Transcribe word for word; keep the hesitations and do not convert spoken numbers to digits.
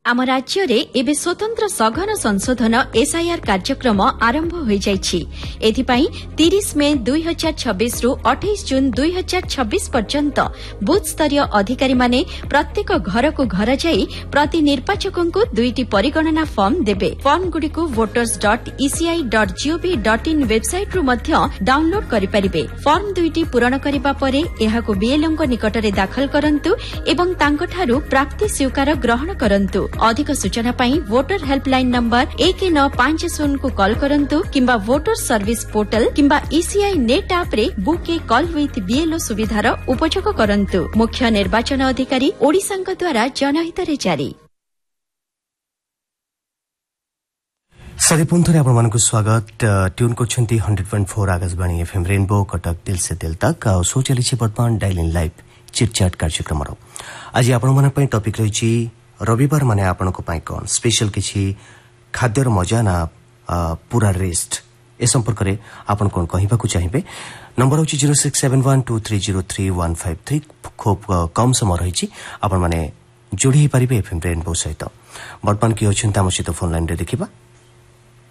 आम राज्य रे एबे स्वतंत्र सघन संशोधन एसआईआर कार्यक्रम आरंभ हो जाइछि। एथिपाई तीस मे दुई हजार छब्बीस रु अठाईस जून दुई हजार छब्बीस पर्यंत बूथ स्तरीय अधिकारी माने प्रत्येक घर को घर जाई प्रति निर्वाचकों को दुईटी परिगणना फॉर्म देबे। फॉर्म गुडी को voters dot ECI dot gov dot in website रु मध्य डाउनलोड करि परिबे। फॉर्म दुईटी पूरण करिबा परे एहाको बीएलओ को निकट रे दाखल करंतु एवं तांकठारु प्राप्ति स्वीकार ग्रहण करंतु। अधिक सूचना पाई वोटर हेल्पलाइन नंबर एक नौ पांच शून्य को कॉल करंतु किंबा वोटर सर्विस पोर्टल किंबा ईसीआई नेट ऐप रे book A call with BLO सुविधार उपयोग करंतु। मुख्य निर्वाचन अधिकारी ओडिशांक द्वारा जनहित रे जारी। सरिपुंथरे आपण मानकु स्वागत। Tune करछंती hundred point four Akashvani FM rainbow Cuttack दिल से दिल तक आ सो चली छी वर्तमान डायल इन लाइव चिटचैट कार्यक्रम। आज आपण मन पई टॉपिक रहिछि रविवार माने आपण को पाई कोन स्पेशल किछि खाद्यर मजा ना पूरा रेस्ट ए संपर्क रे आपण कोन कहिबा को चाहिबे। नंबर होछि zero six seven one two three zero three one five three. खूब कम समय रहिछि आपण माने जोड़ी पारिबे एफएम रेनबो सहित। वर्तमान की होछन ताम सहित फोन लाइन रे देखिबा।